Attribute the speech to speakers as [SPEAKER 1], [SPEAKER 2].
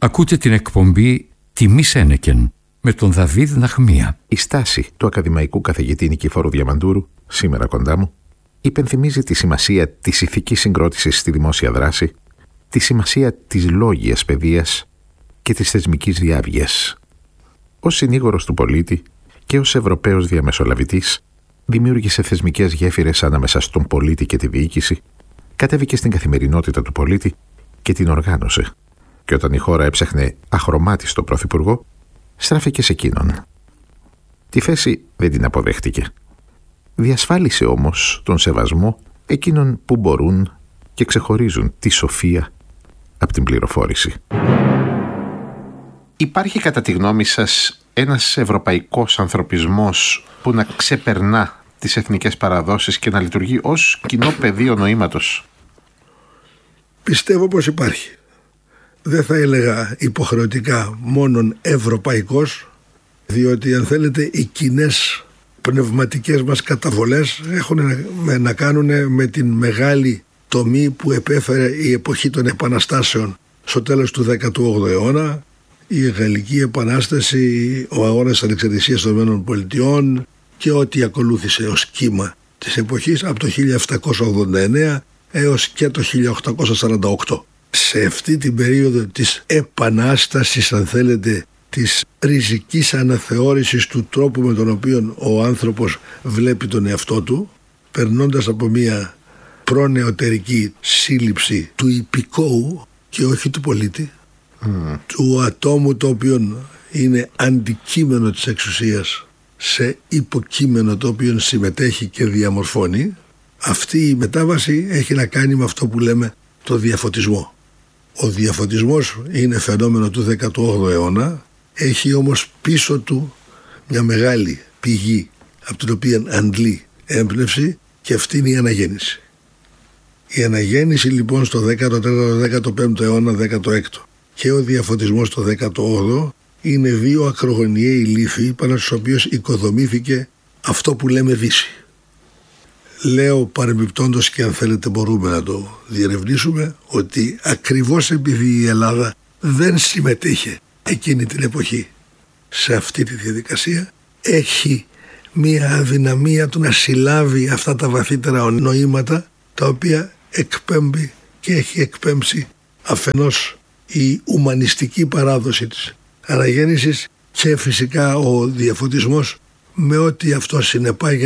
[SPEAKER 1] Ακούτε την εκπομπή «Τιμή Σένεκεν» με τον Δαβίδ Ναχμία.
[SPEAKER 2] Η στάση του ακαδημαϊκού καθηγητή Νικηφόρου Διαμαντούρου, σήμερα κοντά μου, υπενθυμίζει τη σημασία της ηθικής συγκρότησης στη δημόσια δράση, τη σημασία της λόγιας παιδείας και της θεσμικής διάβγειας. Ως συνήγορος του πολίτη και ως Ευρωπαίος διαμεσολαβητής, δημιούργησε θεσμικές γέφυρες ανάμεσα στον πολίτη και τη διοίκηση, κατέβηκε στην καθημερινότητα του πολίτη και την οργάνωσε. Και όταν η χώρα έψαχνε αχρωμάτιστο πρωθυπουργό, στράφηκε σε εκείνον. Τη θέση δεν την αποδέχτηκε. Διασφάλισε όμως τον σεβασμό εκείνων που μπορούν και ξεχωρίζουν τη σοφία από την πληροφόρηση. Υπάρχει κατά τη γνώμη σας ένας ευρωπαϊκός ανθρωπισμός που να ξεπερνά τις εθνικές παραδόσεις και να λειτουργεί ως κοινό πεδίο νοήματος?
[SPEAKER 3] Πιστεύω πως υπάρχει. Δεν θα έλεγα υποχρεωτικά μόνον ευρωπαϊκός, διότι αν θέλετε οι κοινές πνευματικές μας καταβολές έχουν να κάνουν με την μεγάλη τομή που επέφερε η εποχή των επαναστάσεων στο τέλος του 18ου αιώνα, η Γαλλική Επανάσταση, ο αγώνας ανεξαρτησίας των ΗΠΑ και ό,τι ακολούθησε ως κύμα της εποχής από το 1789 έως και το 1848. Σε αυτή την περίοδο της επανάστασης, αν θέλετε, της ριζικής αναθεώρησης του τρόπου με τον οποίο ο άνθρωπος βλέπει τον εαυτό του, περνώντας από μια προνεωτερική σύλληψη του υπηκόου και όχι του πολίτη, του ατόμου το οποίο είναι αντικείμενο της εξουσίας σε υποκείμενο το οποίο συμμετέχει και διαμορφώνει, αυτή η μετάβαση έχει να κάνει με αυτό που λέμε το διαφωτισμό. Ο διαφωτισμός είναι φαινόμενο του 18ου αιώνα, έχει όμως πίσω του μια μεγάλη πηγή από την οποία αντλεί έμπνευση, και αυτή είναι η αναγέννηση. Η αναγέννηση λοιπόν στο 14ο, 15ο αιώνα, 16ο και ο διαφωτισμός στο 18ο είναι δύο ακρογωνιαίοι λίθοι πάνω στους οποίους οικοδομήθηκε αυτό που λέμε Δύση. Λέω παρεμπιπτόντως, και αν θέλετε μπορούμε να το διερευνήσουμε, ότι ακριβώς επειδή η Ελλάδα δεν συμμετείχε εκείνη την εποχή σε αυτή τη διαδικασία, έχει μία αδυναμία του να συλλάβει αυτά τα βαθύτερα νοήματα τα οποία εκπέμπει και έχει εκπέμψει αφενός η ουμανιστική παράδοση της αναγέννησης και φυσικά ο διαφωτισμός με ό,τι αυτό συνεπάγεται